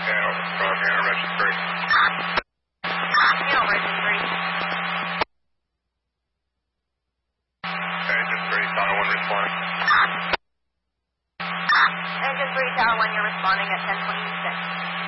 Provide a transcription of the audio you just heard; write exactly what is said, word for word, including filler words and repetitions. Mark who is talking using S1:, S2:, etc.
S1: from here, registry.
S2: Channel registry.
S1: Engine three, Tower one responding.
S2: Engine three, Tower one, you're responding at ten twenty-six.